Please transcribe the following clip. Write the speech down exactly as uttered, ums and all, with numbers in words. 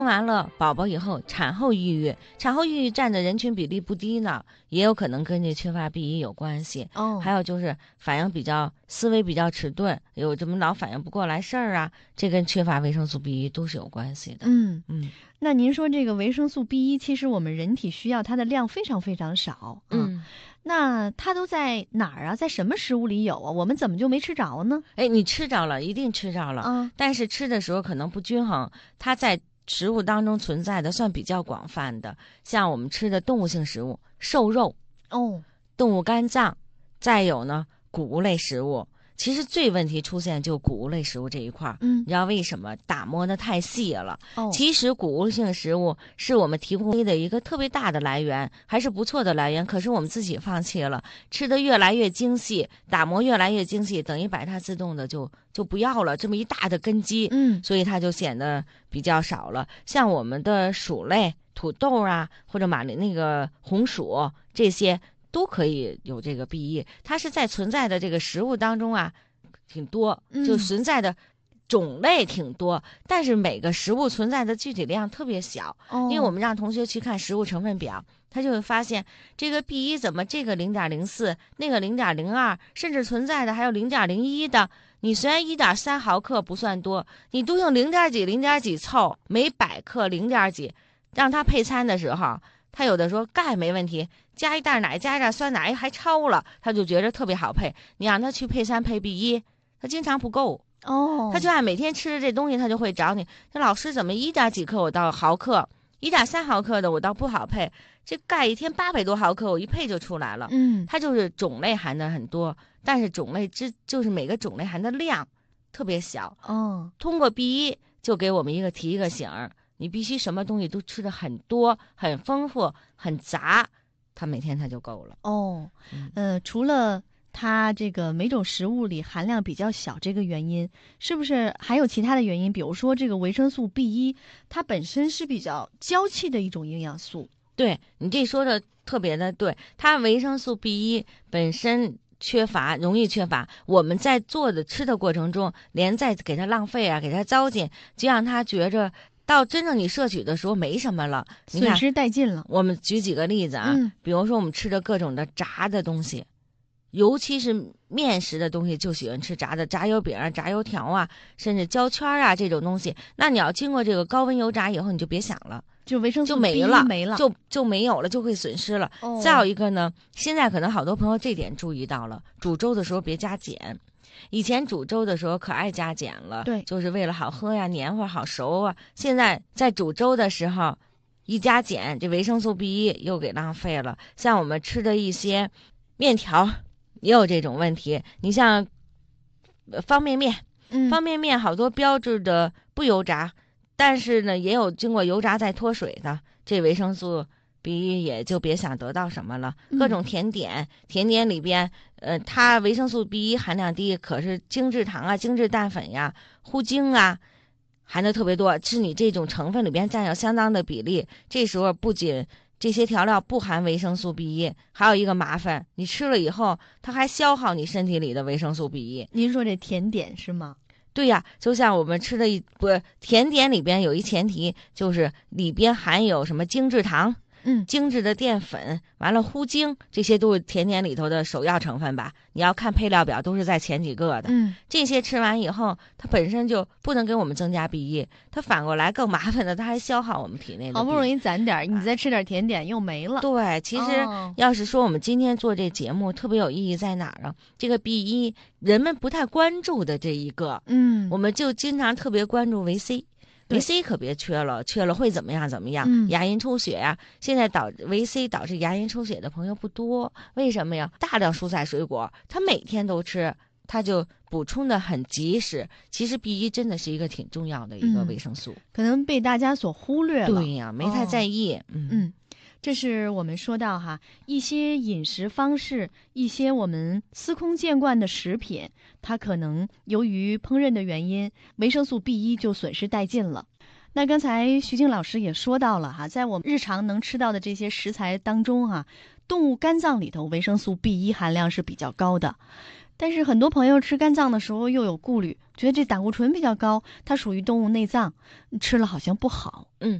生完了宝宝以后，产后抑郁，产后抑郁占的人群比例不低呢，也有可能跟这缺乏 B 一 有关系。 哦， 还有就是反应比较思维比较迟钝，有这么老反应不过来事儿啊，这跟缺乏维生素 B 一 都是有关系的。 嗯嗯， 那您说这个维生素 B 一，其实我们人体需要它的量非常非常少啊。 嗯， 那它都在哪儿啊？在什么食物里有啊？我们怎么就没吃着呢？ 哎，你吃着了，一定吃着了， 啊， 但是吃的时候可能不均衡，它在食物当中存在的算比较广泛的，像我们吃的动物性食物，瘦肉、 哦， 动物肝脏，再有呢谷物类食物。其实最问题出现就谷物类食物这一块儿， 嗯你知道为什么？打磨的太细了。 哦， 其实谷物性食物是我们提供的一个特别大的来源，还是不错的来源。可是我们自己放弃了，吃的越来越精细，打磨越来越精细，等于把它自动的就就不要了，这么一大的根基， 嗯所以它就显得比较少了。像我们的薯类、土豆啊，或者马铃那个红薯这些。都可以有这个 B 一，它是在存在的这个食物当中啊，挺多，就存在的种类挺多，嗯、但是每个食物存在的具体量特别小。 哦， 因为我们让同学去看食物成分表，他就会发现这个 B 一怎么这个零点零四，那个零点零二，甚至存在的还有零点零一的。你虽然一点三毫克不算多，你都用零点几、零点几凑，每百克零点几，让他配餐的时候。他有的说钙没问题，加一袋奶加一袋酸奶还超了，他就觉得特别好配。你让他去配餐配 B 一，他经常不够哦， 他就按每天吃的这东西，他就会找你。那老师怎么一点几克我到毫克，一点三毫克的我倒不好配。这钙一天八百多毫克，我一配就出来了。 嗯， 它就是种类含的很多，但是种类之就是每个种类含的量特别小。 哦， 通过 B 一就给我们一个提一个醒儿。你必须什么东西都吃的很多、很丰富、很杂，它每天它就够了。 哦，呃，除了它这个每种食物里含量比较小这个原因，是不是还有其他的原因？比如说这个维生素 B 一，它本身是比较娇气的一种营养素。 对，你这说的特别的对，它维生素 B 一本身缺乏，容易缺乏。我们在做的吃的过程中，连再给它浪费啊，给它糟践，就让它觉着。到真正你摄取的时候没什么了， 损失殆尽了。 我们举几个例子啊， 嗯、 比如说我们吃的各种的炸的东西，尤其是面食的东西，就喜欢吃炸的，炸油饼啊、炸油条啊，甚至焦圈啊这种东西。那你要经过这个高温油炸以后，你就别想了， 就维生素 B 一就没了， 没了， 就就没有了，就会损失了。 哦、 再有一个呢，现在可能好多朋友这点注意到了，煮粥的时候别加碱。以前煮粥的时候可爱加碱了， 对， 就是为了好喝呀、黏糊好熟啊。现在在煮粥的时候，一加碱，这维生素 B 一 又给浪费了。像我们吃的一些面条也有这种问题。你像方便面， 嗯、 方便面好多标志的不油炸，但是呢，也有经过油炸再脱水的，这维生素。B 一 也就别想得到什么了。各种甜点，嗯、甜点里边，呃，它维生素 B 一 含量低，可是精制糖啊、精制淀粉呀、糊精啊，含的特别多，是你这种成分里边占有相当的比例。这时候不仅这些调料不含维生素 B 一，还有一个麻烦，你吃了以后，它还消耗你身体里的维生素 B 一。 您说这甜点是吗？ 对呀，就像我们吃的一不甜点里边有一前提，就是里边含有什么精制糖。 嗯， 精致的淀粉，完了糊精，这些都是甜点里头的首要成分吧？你要看配料表，都是在前几个的。 嗯， 这些吃完以后，它本身就不能给我们增加 B 一，它反过来更麻烦的，它还消耗我们体内的 B 一。 好不容易攒点，你再吃点甜点又没了。 对，其实要是说我们今天做这节目特别有意义在哪儿啊？这个 B 一人们不太关注的这一个， 嗯， 我们就经常特别关注维 C。维 C 可别缺了，缺了会怎么样？怎么样？ 嗯、 牙龈出血呀、啊！现在导维 C 导致牙龈出血的朋友不多，为什么呀？大量蔬菜水果，他每天都吃，他就补充的很及时。其实 B 一 真的是一个挺重要的一个维生素， 嗯、可能被大家所忽略了。 对呀，没太在意。 哦、嗯。嗯这是我们说到哈一些饮食方式，一些我们司空见惯的食品，它可能由于烹饪的原因，维生素 B 一 就损失殆尽了。那刚才徐静老师也说到了哈，在我们日常能吃到的这些食材当中哈，动物肝脏里头维生素 B 一 含量是比较高的。 但是很多朋友吃肝脏的时候又有顾虑，觉得这胆固醇比较高，它属于动物内脏，吃了好像不好。 嗯，